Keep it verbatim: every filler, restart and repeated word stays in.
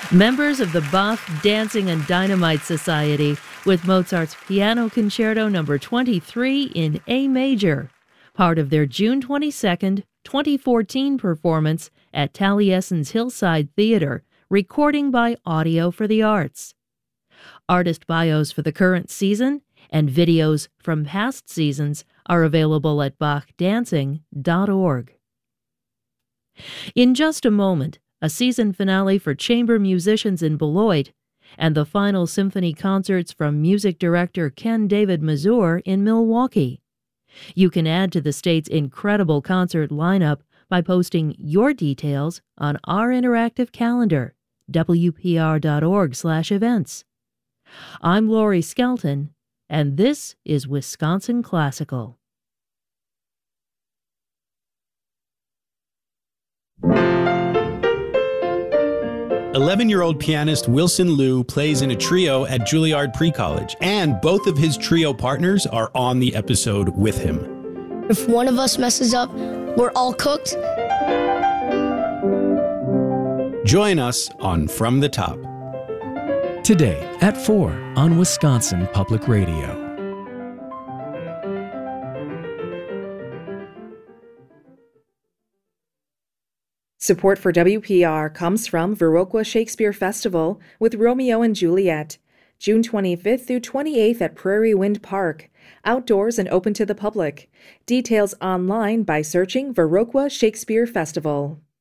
Members of the Bach Dancing and Dynamite Society with Mozart's Piano Concerto number twenty-three in A major, part of their June twenty-second, twenty fourteen performance at Taliesin's Hillside Theater, recording by Audio for the Arts. Artist bios for the current season and videos from past seasons are available at bach dancing dot org. In just a moment, a season finale for chamber musicians in Beloit, and the final symphony concerts from music director Ken David Mazur in Milwaukee. You can add to the state's incredible concert lineup by posting your details on our interactive calendar, W P R dot org slash events. I'm Lori Skelton, and this is Wisconsin Classical. eleven-year-old pianist Wilson Liu plays in a trio at Juilliard Pre-College, and both of his trio partners are on the episode with him. If one of us messes up, we're all cooked. Join us on From the Top. Today at four on Wisconsin Public Radio. Support for W P R comes from Viroqua Shakespeare Festival with Romeo and Juliet, June twenty-fifth through twenty-eighth at Prairie Wind Park, outdoors and open to the public. Details online by searching Viroqua Shakespeare Festival.